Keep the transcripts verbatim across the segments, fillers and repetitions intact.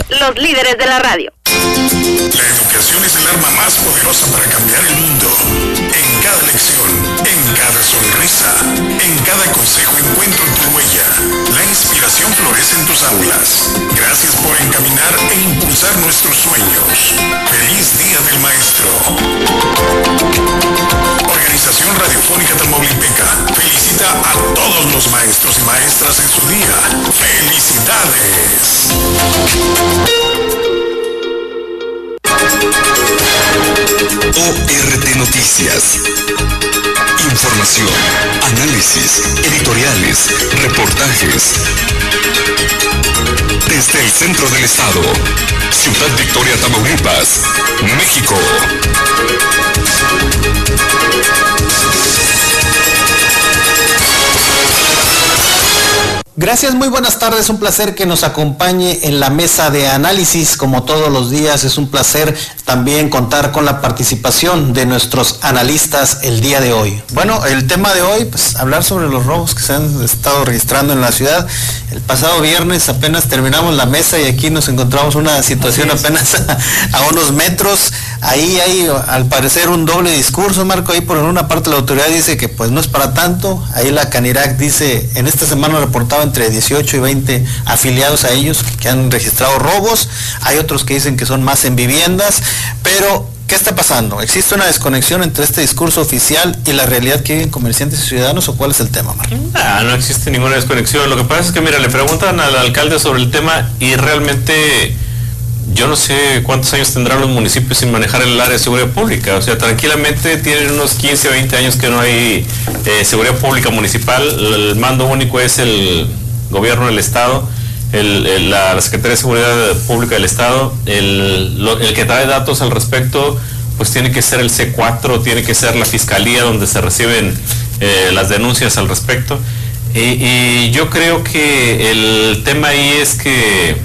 los líderes de la radio. La educación es el arma más poderosa para cambiar el mundo. En cada lección, en cada sonrisa, en cada consejo encuentro tu huella. La inspiración florece en tus aulas. Gracias por encaminar e impulsar nuestros sueños. Feliz Día del Maestro. Organización Radiofónica Tamaulipeca felicita a todos los maestros y maestras en su día. ¡Felicidades! O R T Noticias. Información, análisis, editoriales, reportajes. Desde el centro del estado, Ciudad Victoria, Tamaulipas, México. Gracias, muy buenas tardes, un placer que nos acompañe en la mesa de análisis, como todos los días. Es un placer también contar con la participación de nuestros analistas el día de hoy. Bueno, el tema de hoy, pues hablar sobre los robos que se han estado registrando en la ciudad. El pasado viernes apenas terminamos la mesa y aquí nos encontramos una situación apenas a, a unos metros. Ahí hay al parecer un doble discurso, Marco. Ahí por una parte la autoridad dice que pues no es para tanto. Ahí la Canirac dice, en esta semana reportaba entre dieciocho y veinte afiliados a ellos que han registrado robos. Hay otros que dicen que son más en viviendas, pero ¿qué está pasando? ¿Existe una desconexión entre este discurso oficial y la realidad que viven comerciantes y ciudadanos, o cuál es el tema, Marco? Ah, no existe ninguna desconexión. Lo que pasa es que, mira, le preguntan al alcalde sobre el tema y realmente yo no sé cuántos años tendrán los municipios sin manejar el área de seguridad pública. O sea, tranquilamente tienen unos quince o veinte años que no hay eh, seguridad pública municipal. El mando único es el gobierno del estado, el, el, la, la Secretaría de Seguridad Pública del Estado. El, lo, el que trae datos al respecto pues tiene que ser el C cuatro, tiene que ser la fiscalía donde se reciben eh, las denuncias al respecto. Y, y yo creo que el tema ahí es que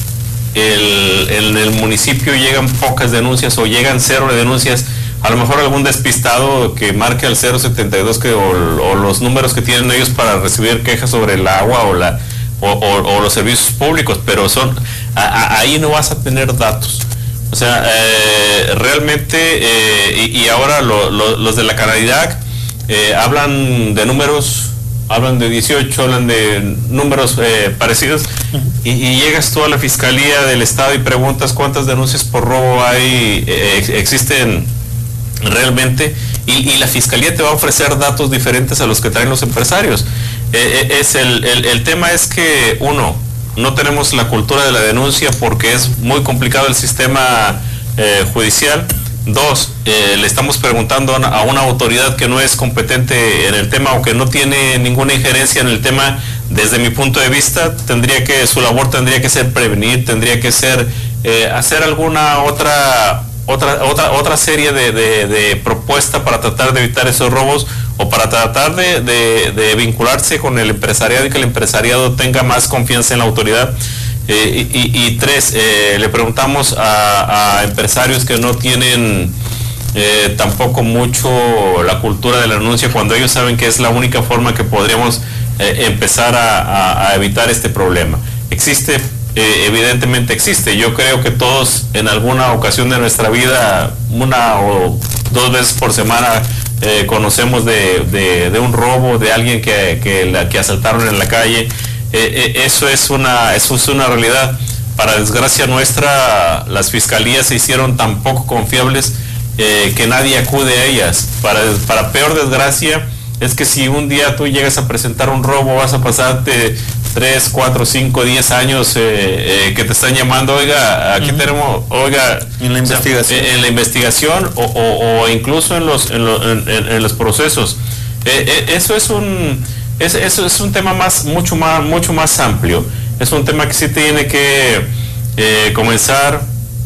el, en el municipio llegan pocas denuncias o llegan cero de denuncias. A lo mejor algún despistado que marque al cero setenta y dos que, o, o los números que tienen ellos para recibir quejas sobre el agua o, la, o, o, o los servicios públicos, pero son a, a, ahí no vas a tener datos. O sea, eh, realmente, eh, y, y ahora lo, lo, los de la Canirac eh, hablan de números, hablan de dieciocho, hablan de números eh, parecidos, y, y llegas tú a la Fiscalía del Estado y preguntas cuántas denuncias por robo hay, eh, existen realmente, y, y la Fiscalía te va a ofrecer datos diferentes a los que traen los empresarios. Eh, es el, el, el tema es que, uno, no tenemos la cultura de la denuncia porque es muy complicado el sistema eh, judicial. Dos, eh, le estamos preguntando a una, a una autoridad que no es competente en el tema o que no tiene ninguna injerencia en el tema. Desde mi punto de vista, tendría que, su labor tendría que ser prevenir, tendría que ser eh, hacer alguna otra otra otra otra serie de, de, de propuesta para tratar de evitar esos robos o para tratar de, de, de vincularse con el empresariado y que el empresariado tenga más confianza en la autoridad. Eh, y, y, y tres, eh, le preguntamos a, a empresarios que no tienen eh, tampoco mucho la cultura de la denuncia, cuando ellos saben que es la única forma que podríamos eh, empezar a, a, a evitar este problema. Existe, eh, evidentemente existe. Yo creo que todos en alguna ocasión de nuestra vida, una o dos veces por semana, eh, conocemos de, de, de un robo, de alguien que, que, la, que asaltaron en la calle. Eh, eh, eso es una eso es una realidad. Para desgracia nuestra, las fiscalías se hicieron tan poco confiables eh, que nadie acude a ellas. Para, para peor desgracia es que si un día tú llegas a presentar un robo, vas a pasarte tres, cuatro, cinco, diez años eh, eh, que te están llamando, oiga, aquí uh-huh. tenemos, oiga, en la investigación, o sea, en, en la investigación o, o, o incluso en los en, lo, en, en los procesos. Eh, eh, eso es un Es, eso es un tema más, mucho más, mucho más amplio. Es un tema que sí tiene que eh, comenzar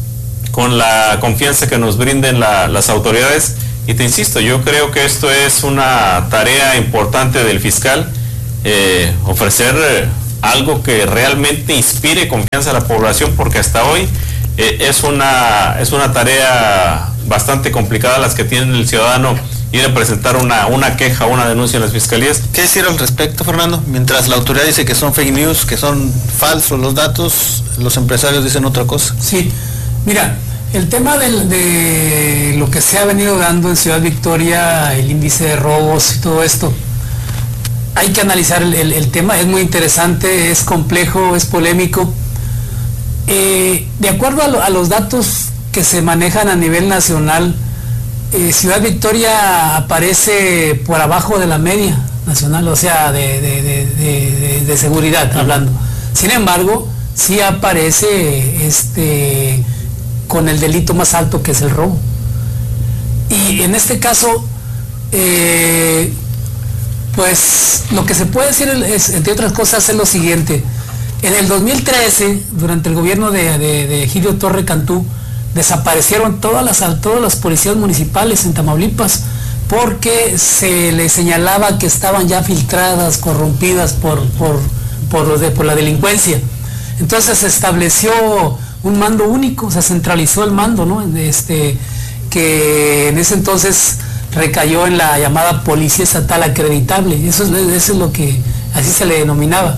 con la confianza que nos brinden la, las autoridades. Y te insisto, yo creo que esto es una tarea importante del fiscal, eh, ofrecer eh, algo que realmente inspire confianza a la población, porque hasta hoy eh, es una, es una tarea bastante complicada las que tiene el ciudadano ir a presentar una, una queja, una denuncia en las fiscalías. ¿Qué decir al respecto, Fernando? Mientras la autoridad dice que son fake news, que son falsos los datos, los empresarios dicen otra cosa. Sí, mira, el tema del, de lo que se ha venido dando en Ciudad Victoria, el índice de robos y todo esto, hay que analizar el, el, el tema, es muy interesante, es complejo, es polémico. Eh, de acuerdo a, lo, a los datos que se manejan a nivel nacional, eh, Ciudad Victoria aparece por abajo de la media nacional, o sea, de, de, de, de, de seguridad uh-huh. hablando. Sin embargo, sí aparece este, con el delito más alto, que es el robo. Y en este caso, eh, pues lo que se puede decir es, entre otras cosas, es lo siguiente. En el dos mil trece, durante el gobierno de, de, de Egidio Torre Cantú, desaparecieron todas las, todas las policías municipales en Tamaulipas porque se les señalaba que estaban ya filtradas, corrompidas por, por, por, los de, por la delincuencia. Entonces se estableció un mando único, se centralizó el mando, ¿no? Este, que en ese entonces recayó en la llamada Policía Estatal Acreditable. Eso es, eso es lo que así se le denominaba.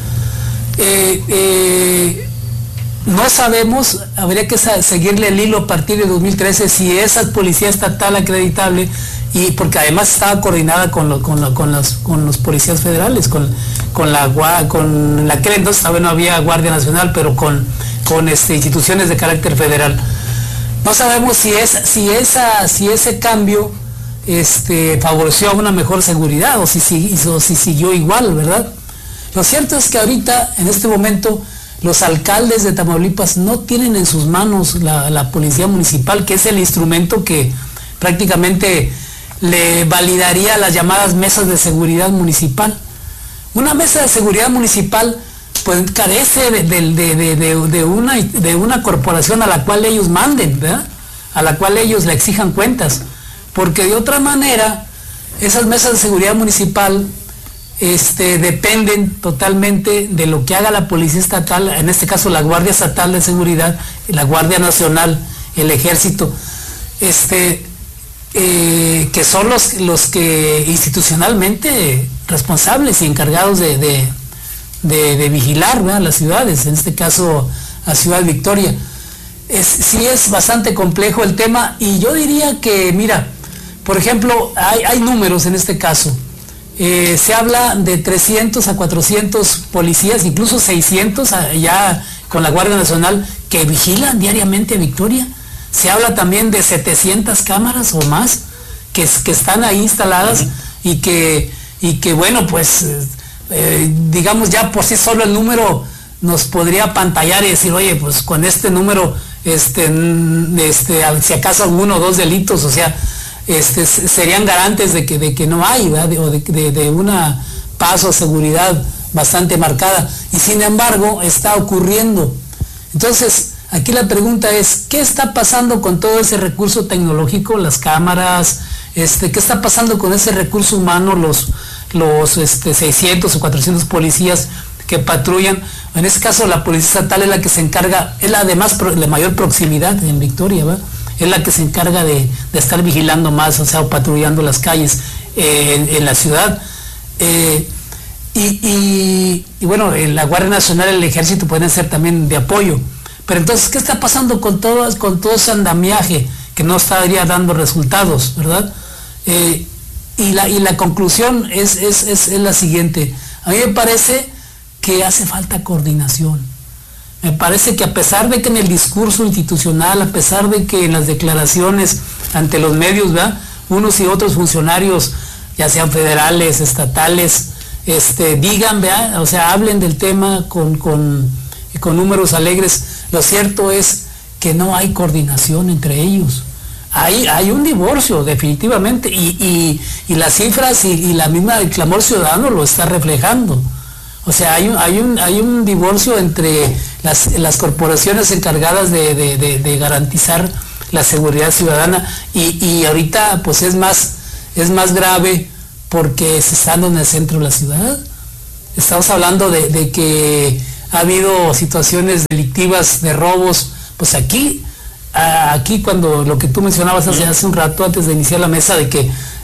Eh, eh, no sabemos, habría que seguirle el hilo a partir de dos mil trece si esa Policía Estatal Acreditable, y porque además estaba coordinada con, lo, con, lo, con, los, con los policías federales, con, con la con la que entonces todavía no había Guardia Nacional, pero con, con este, instituciones de carácter federal. No sabemos si, es, si, esa, si ese cambio este, favoreció a una mejor seguridad o si, si, o si siguió igual, ¿verdad? Lo cierto es que ahorita, en este momento, los alcaldes de Tamaulipas no tienen en sus manos la, la policía municipal, que es el instrumento que prácticamente le validaría las llamadas mesas de seguridad municipal. Una mesa de seguridad municipal pues carece de, de, de, de, de, una, de una corporación a la cual ellos manden, ¿verdad? A la cual ellos le exijan cuentas, porque de otra manera esas mesas de seguridad municipal Este, dependen totalmente de lo que haga la Policía Estatal, en este caso la Guardia Estatal de Seguridad, la Guardia Nacional, el Ejército, este, eh, que son los, los que institucionalmente responsables y encargados de, de, de, de vigilar, ¿verdad?, las ciudades, en este caso a Ciudad Victoria. Es, sí es bastante complejo el tema, y yo diría que, mira, por ejemplo, hay, hay números en este caso. Eh, se habla de trescientos a cuatrocientos policías, incluso seiscientos ya con la Guardia Nacional, que vigilan diariamente a Victoria. Se habla también de setecientas cámaras o más que, que están ahí instaladas uh-huh. y, que, y que, bueno, pues, eh, digamos, ya por sí solo el número nos podría apantallar y decir, oye, pues con este número, este, este, si acaso uno o dos delitos, o sea, Este, serían garantes de que, de que no hay, ¿verdad? o de, de, de una paz o seguridad bastante marcada, y sin embargo está ocurriendo. Entonces aquí la pregunta es, ¿qué está pasando con todo ese recurso tecnológico, las cámaras, este, qué está pasando con ese recurso humano, los, los este, seiscientos o cuatrocientos policías que patrullan? En este caso la Policía Estatal es la que se encarga, es la además de mayor proximidad en Victoria, ¿verdad? Es la que se encarga de, de estar vigilando más, o sea, o patrullando las calles eh, en, en la ciudad. Eh, y, y, y bueno, la Guardia Nacional y el Ejército pueden ser también de apoyo. Pero entonces, ¿qué está pasando con todo, con todo ese andamiaje que no estaría dando resultados, verdad? Eh, y, la, y la conclusión es, es, es, es la siguiente. A mí me parece que hace falta coordinación. Me parece que a pesar de que en el discurso institucional, a pesar de que en las declaraciones ante los medios, ¿verdad?, unos y otros funcionarios, ya sean federales, estatales, este, digan, ¿verdad?, o sea, hablen del tema con, con, con números alegres, lo cierto es que no hay coordinación entre ellos. Hay, hay un divorcio, definitivamente, y, y, y las cifras y, y la misma el clamor ciudadano lo está reflejando. O sea, hay un, hay un, hay un divorcio entre las, las corporaciones encargadas de, de, de, de garantizar la seguridad ciudadana, y, y ahorita pues es más, es más grave porque se está dando en el centro de la ciudad. Estamos hablando de, de que ha habido situaciones delictivas de robos, pues aquí, aquí cuando lo que tú mencionabas hace, hace un rato antes de iniciar la mesa, de que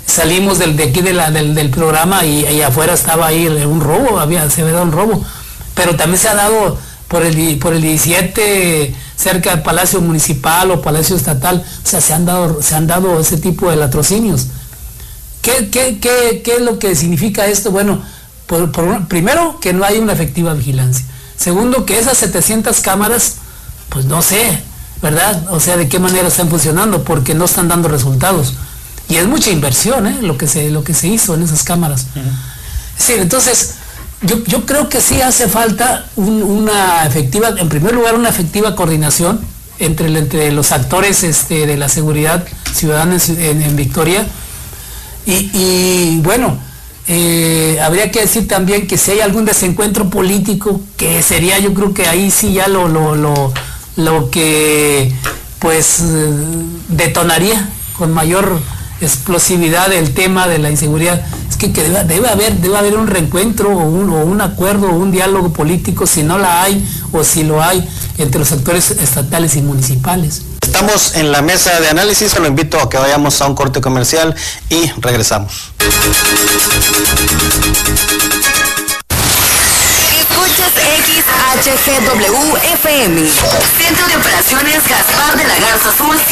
salimos del, de aquí de la, del, del programa y, y afuera estaba ahí un robo, había, se había dado un robo. Pero también se ha dado por el, por el diecisiete, cerca del Palacio Municipal o Palacio Estatal, o sea, se han dado, se han dado ese tipo de latrocinios. ¿Qué, qué, qué, qué es lo que significa esto? Bueno, por, por, primero, que no hay una efectiva vigilancia. Segundo, que esas setecientas cámaras, pues no sé, ¿verdad? O sea, de qué manera están funcionando, porque no están dando resultados. Y es mucha inversión, ¿eh? Lo que se, lo que se hizo en esas cámaras. Uh-huh. Sí, entonces, yo, yo creo que sí hace falta un, una efectiva, en primer lugar, una efectiva coordinación entre, entre los actores este, de la seguridad ciudadana en, en, en Victoria. Y, y bueno, eh, habría que decir también que si hay algún desencuentro político, que sería, yo creo que ahí sí ya lo, lo, lo, lo que pues detonaría con mayor explosividad el tema de la inseguridad, es que, que debe, debe haber debe haber un reencuentro o un, o un acuerdo o un diálogo político, si no la hay o si lo hay, entre los actores estatales y municipales. Estamos en la mesa de análisis, se lo invito a que vayamos a un corte comercial y regresamos. Escuchas X H G W F M, Centro de Operaciones Gaspar de la Garza Azul.